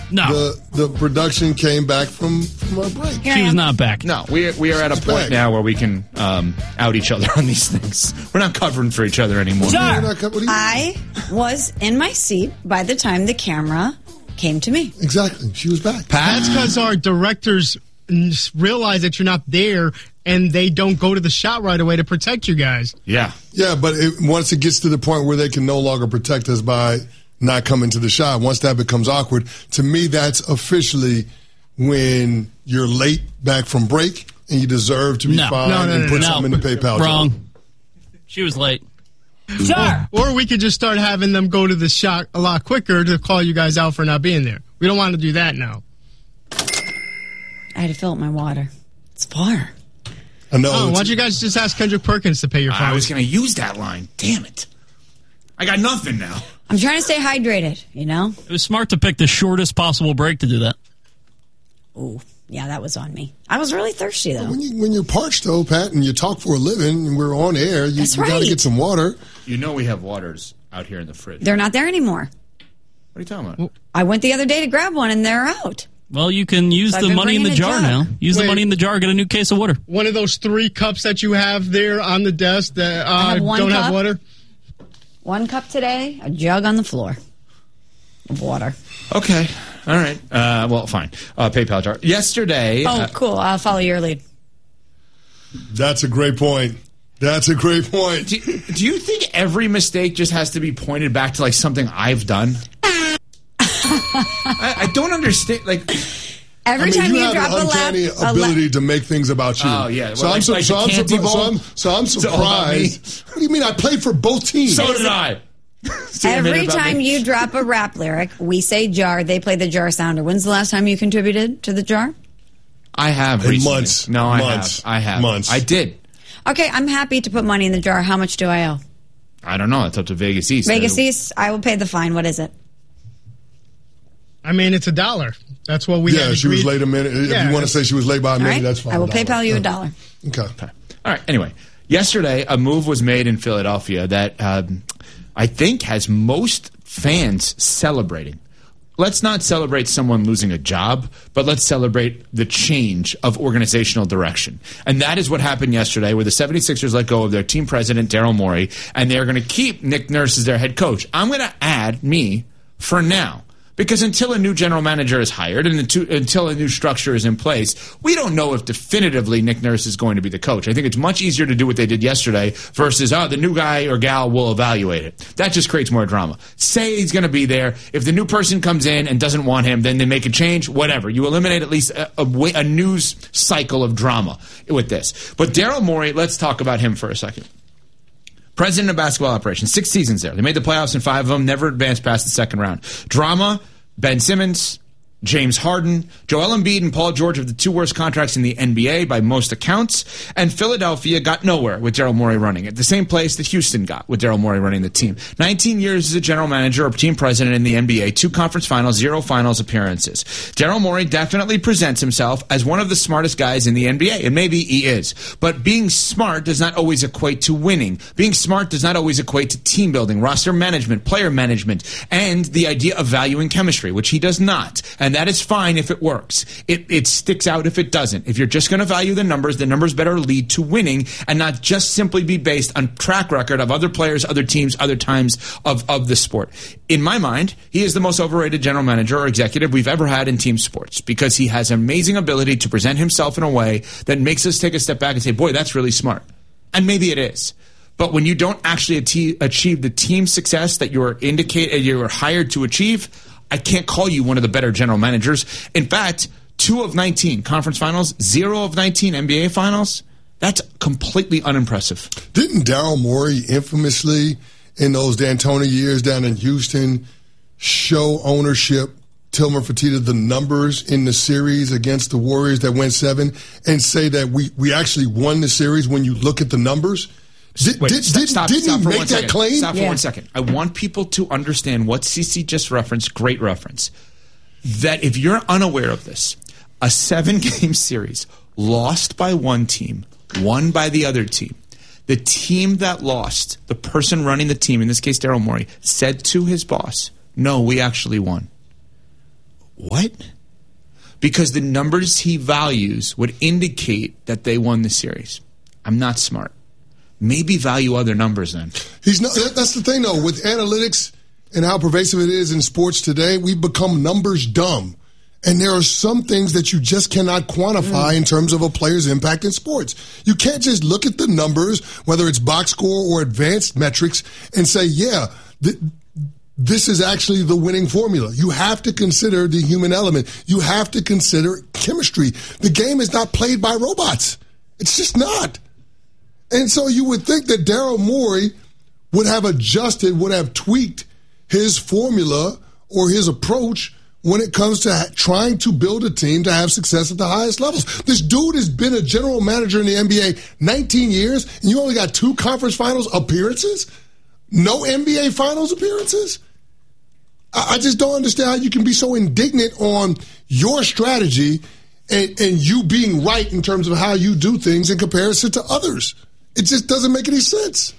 No. The production came back from our break. She was not back. No, we are at a point now where we can out each other on these things. We're not covering for each other anymore. I was in my seat by the time the camera came to me. Exactly. She was back. That's because our directors realize that you're not there, and they don't go to the shot right away to protect you guys. Yeah. Yeah, but once it gets to the point where they can no longer protect us by not coming to the shot, once that becomes awkward, to me, that's officially when you're late back from break and you deserve to be fined and put something in the PayPal. Wrong. She was late. Sure. Or we could just start having them go to the shot a lot quicker to call you guys out for not being there. We don't want to do that now. I had to fill up my water. It's far. I know. Why don't you guys just ask Kendrick Perkins to pay your fine? I was going to use that line. Damn it. I got nothing now. I'm trying to stay hydrated, you know? It was smart to pick the shortest possible break to do that. Ooh, yeah, that was on me. I was really thirsty, though. When you're parched, though, Pat, and you talk for a living, and we're on air, you got to get some water. You know we have waters out here in the fridge. They're not there anymore. What are you talking about? I went the other day to grab one, and they're out. Well, you can use the money in the jar now. Use the money in the jar, get a new case of water. One of those 3 cups that you have there on the desk that don't have water? 1 cup today, a jug on the floor of water. Okay. All right. Well, fine. PayPal jar. Yesterday. Oh, cool. I'll follow your lead. That's a great point. That's a great point. Do you think every mistake just has to be pointed back to like something I've done? I don't understand. Like every time you have drop an uncanny ability to make things about you. Oh yeah. So I'm surprised. What do you mean? I played for both teams. So did I. Every time you drop a rap lyric, we say jar. They play the jar sounder. When's the last time you contributed to the jar? I have in recently. months. No, I have. Months. I did. Okay, I'm happy to put money in the jar. How much do I owe? I don't know. It's up to Vegas East. Vegas East, I will pay the fine. What is it? I mean, it's $1. That's what we had she was late a minute. If you want to say she was late by a minute, right. that's fine. I will PayPal you $1. Okay. All right. Anyway, yesterday a move was made in Philadelphia that I think has most fans celebrating. Let's not celebrate someone losing a job, but let's celebrate the change of organizational direction. And that is what happened yesterday, where the 76ers let go of their team president, Daryl Morey, and they're going to keep Nick Nurse as their head coach. I'm going to add me for now. Because until a new general manager is hired and until a new structure is in place, we don't know if definitively Nick Nurse is going to be the coach. I think it's much easier to do what they did yesterday versus, the new guy or gal will evaluate it. That just creates more drama. Say he's going to be there. If the new person comes in and doesn't want him, then they make a change, whatever. You eliminate at least a news cycle of drama with this. But Daryl Morey, let's talk about him for a second. President of basketball operations, 6 seasons there. They made the playoffs in 5 of them, never advanced past the second round. Drama, Ben Simmons, James Harden, Joel Embiid, and Paul George have the 2 worst contracts in the NBA by most accounts. And Philadelphia got nowhere with Daryl Morey running it. The same place that Houston got with Daryl Morey running the team. 19 years as a general manager or team president in the NBA, 2 conference finals, 0 finals appearances. Daryl Morey definitely presents himself as one of the smartest guys in the NBA, and maybe he is. But being smart does not always equate to winning. Being smart does not always equate to team building, roster management, player management, and the idea of valuing chemistry, which he does not. And that is fine if it works. It sticks out if it doesn't. If you're just going to value the numbers better lead to winning and not just simply be based on track record of other players, other teams, other times of the sport. In my mind, he is the most overrated general manager or executive we've ever had in team sports because he has amazing ability to present himself in a way that makes us take a step back and say, boy, that's really smart. And maybe it is. But when you don't actually achieve the team success that you're hired to achieve, I can't call you one of the better general managers. In fact, 2 of 19 conference finals, 0 of 19 NBA finals. That's completely unimpressive. Didn't Daryl Morey infamously, in those D'Antoni years down in Houston, show ownership, Tillman Fertitta, the numbers in the series against the Warriors that went 7, and say that we actually won the series when you look at the numbers? Didn't he make that claim? Stop for 1 second. I want people to understand what CC just referenced, great reference, that if you're unaware of this, a 7-game series lost by one team, won by the other team. The team that lost, the person running the team, in this case Daryl Morey, said to his boss, no, we actually won. what? Because the numbers he values would indicate that they won the series. I'm not smart. Maybe value other numbers then. He's not. That's the thing, though. With analytics and how pervasive it is in sports today, we've become numbers dumb. And there are some things that you just cannot quantify in terms of a player's impact in sports. You can't just look at the numbers, whether it's box score or advanced metrics, and say, yeah, this is actually the winning formula. You have to consider the human element. You have to consider chemistry. The game is not played by robots. It's just not. And so you would think that Daryl Morey would have adjusted, would have tweaked his formula or his approach when it comes to trying to build a team to have success at the highest levels. This dude has been a general manager in the NBA 19 years, and you only got 2 conference finals appearances? No NBA finals appearances? I just don't understand how you can be so indignant on your strategy and you being right in terms of how you do things in comparison to others. It just doesn't make any sense.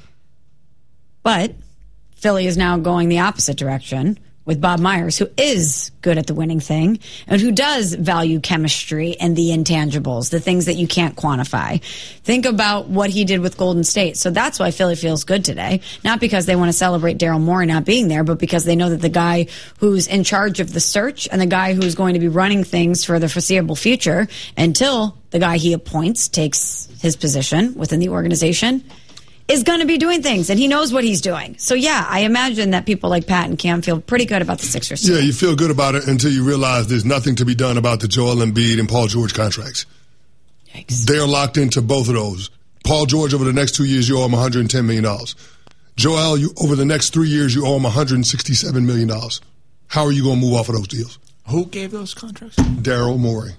But Philly is now going the opposite direction with Bob Myers, who is good at the winning thing and who does value chemistry and the intangibles, the things that you can't quantify. Think about what he did with Golden State. So that's why Philly feels good today. Not because they want to celebrate Daryl Morey not being there, but because they know that the guy who's in charge of the search and the guy who's going to be running things for the foreseeable future until the guy he appoints takes his position within the organization is going to be doing things, and he knows what he's doing. So, yeah, I imagine that people like Pat and Cam feel pretty good about the Sixers today. Yeah, you feel good about it until you realize there's nothing to be done about the Joel Embiid and Paul George contracts. Yikes. They're locked into both of those. Paul George, over the next 2 years, you owe him $110 million. Joel, over the next 3 years, you owe him $167 million. How are you going to move off of those deals? Who gave those contracts? Daryl Morey.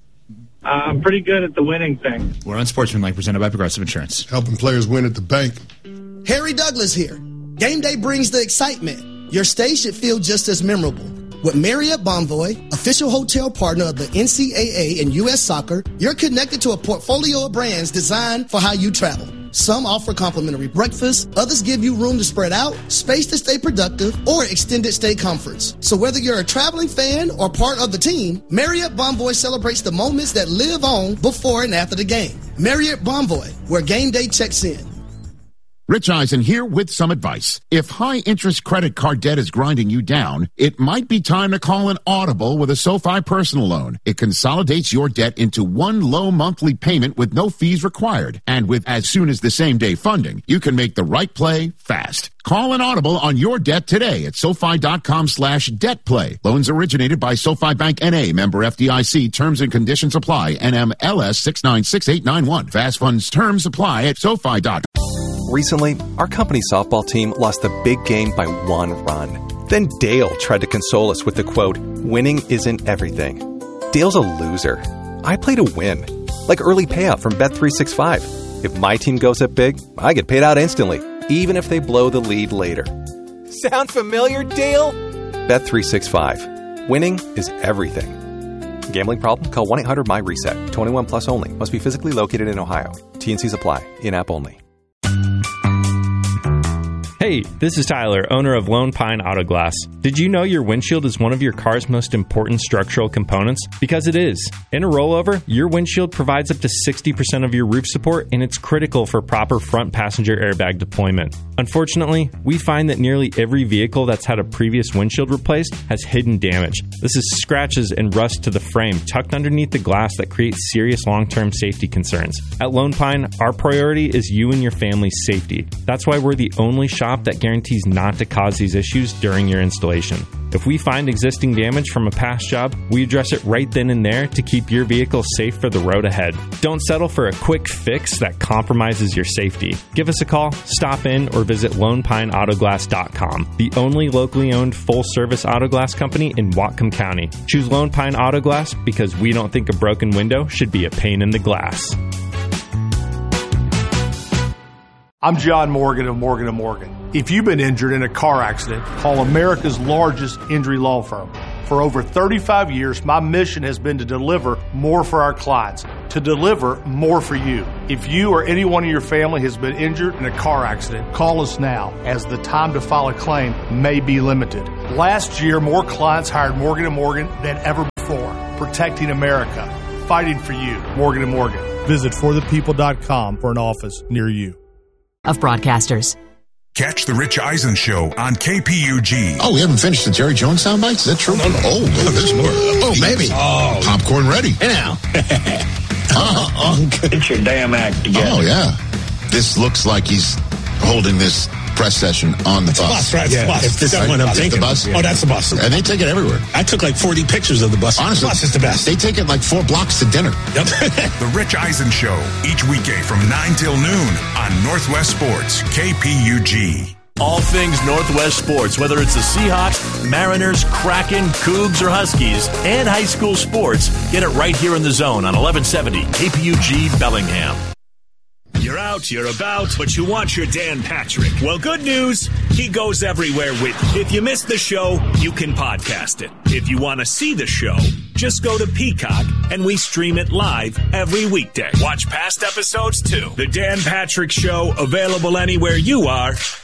I'm pretty good at the winning thing. We're on Sportsmanlike, presented by Progressive Insurance. Helping players win at the bank. Harry Douglas here. Game day brings the excitement. Your stay should feel just as memorable. With Marriott Bonvoy, official hotel partner of the NCAA and U.S. Soccer, you're connected to a portfolio of brands designed for how you travel. Some offer complimentary breakfast, others give you room to spread out, space to stay productive, or extended stay comforts. So whether you're a traveling fan or part of the team, Marriott Bonvoy celebrates the moments that live on before and after the game. Marriott Bonvoy, where game day checks in. Rich Eisen here with some advice. If high-interest credit card debt is grinding you down, it might be time to call an audible with a SoFi personal loan. It consolidates your debt into one low monthly payment with no fees required. And with as soon as the same-day funding, you can make the right play fast. Call an audible on your debt today at SoFi.com/debtplay. Loans originated by SoFi Bank N.A., member FDIC. Terms and conditions apply. NMLS 696891. Fast funds terms apply at SoFi.com. Recently, our company softball team lost the big game by 1 run. Then Dale tried to console us with the quote, "Winning isn't everything." Dale's a loser. I play to win. Like early payout from Bet365. If my team goes up big, I get paid out instantly, even if they blow the lead later. Sound familiar, Dale? Bet365. Winning is everything. Gambling problem? Call 1-800-MY-RESET. 21 plus only. Must be physically located in Ohio. T&Cs apply. In-app only. Hey, this is Tyler, owner of Lone Pine Auto Glass. Did you know your windshield is one of your car's most important structural components? Because it is. In a rollover, your windshield provides up to 60% of your roof support, and it's critical for proper front passenger airbag deployment. Unfortunately, we find that nearly every vehicle that's had a previous windshield replaced has hidden damage. This is scratches and rust to the frame tucked underneath the glass that creates serious long-term safety concerns. At Lone Pine, our priority is you and your family's safety. That's why we're the only shop that guarantees not to cause these issues during your installation. If we find existing damage from a past job, we address it right then and there to keep your vehicle safe for the road ahead. Don't settle for a quick fix that compromises your safety. Give us a call, stop in, or visit LonePineAutoglass.com, the only locally owned full-service auto glass company in Whatcom County. Choose Lone Pine Auto Glass because we don't think a broken window should be a pain in the glass. I'm John Morgan of Morgan & Morgan. If you've been injured in a car accident, call America's largest injury law firm. For over 35 years, my mission has been to deliver more for our clients. to deliver more for you. If you or anyone in your family has been injured in a car accident, call us now, as the time to file a claim may be limited. Last year, more clients hired Morgan & Morgan than ever before, protecting America, fighting for you. Morgan & Morgan. Visit forthepeople.com for an office near you. Of broadcasters. Catch the Rich Eisen Show on KPUG. Oh, we haven't finished the Jerry Jones soundbite? Is that true? No. Oh, there's more. Oh, maybe. Oh. Popcorn ready. Hey now. Get your damn act together. Oh, yeah. This looks like he's holding this press session on the bus. Right? Yeah. It's the bus. That's what I'm thinking. The bus? Oh, that's the bus. And they take it everywhere. I took like 40 pictures of the bus. Honestly, the bus is the best. They take it like 4 blocks to dinner. Yep. The Rich Eisen Show, each weekday from 9 till noon on Northwest Sports, KPUG. All things Northwest sports, whether it's the Seahawks, Mariners, Kraken, Cougs, or Huskies, and high school sports, get it right here in the zone on 1170 KPUG Bellingham. You're out, you're about, but you want your Dan Patrick. Well, good news, he goes everywhere with you. If you missed the show, you can podcast it. If you want to see the show, just go to Peacock, and we stream it live every weekday. Watch past episodes, too. The Dan Patrick Show, available anywhere you are.